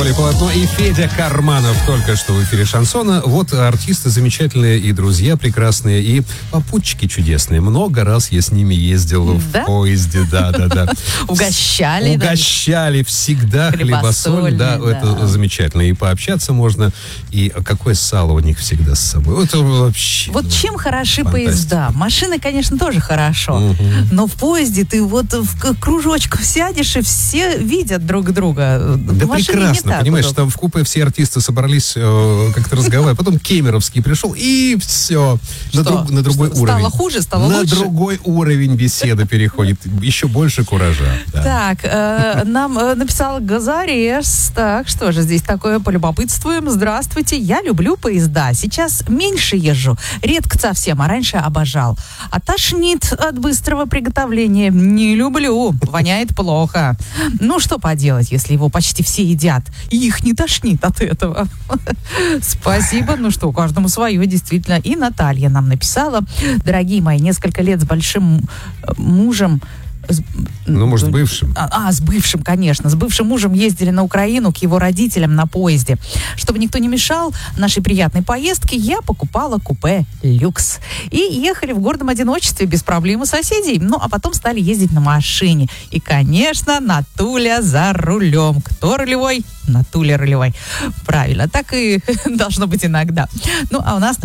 Полотно и Федя Карманов только что в эфире шансона. Вот артисты замечательные и друзья прекрасные, и попутчики чудесные. Много раз я с ними ездил в поезде. Да. Угощали всегда хлебосоль. Да, это замечательно. И пообщаться можно, и какое сало у них всегда с собой. Это вообще... Вот чем хороши поезда? Машины, конечно, тоже хорошо. Но в поезде ты вот в кружочков сядешь, и все видят друг друга. Да прекрасно. Понимаешь, там в купе все артисты собрались как-то разговаривать. Потом Кемеровский пришел, и все. На другой уровень. Стало хуже, стало лучше? На другой уровень беседа переходит. Еще больше куража. Да. Так, нам написал Газарес. Так, что же здесь такое? Полюбопытствуем. Здравствуйте, я люблю поезда. Сейчас меньше езжу. Редко совсем, а раньше обожал. А тошнит от быстрого приготовления. Не люблю. Воняет плохо. Ну, что поделать, если его почти все едят? И их не тошнит от этого. Спасибо. Ну что, каждому свое, действительно. И Наталья нам написала: дорогие мои, несколько лет с большим мужем... может, с бывшим. С бывшим, конечно. С бывшим мужем ездили на Украину к его родителям на поезде. Чтобы никто не мешал нашей приятной поездке, я покупала купе «Люкс». И ехали в гордом одиночестве, без проблем у соседей. Ну, а потом стали ездить на машине. И, конечно, Натуля за рулем. Кто рулевой? Натуля рулевой. Правильно, так и должно быть иногда. Ну, а у нас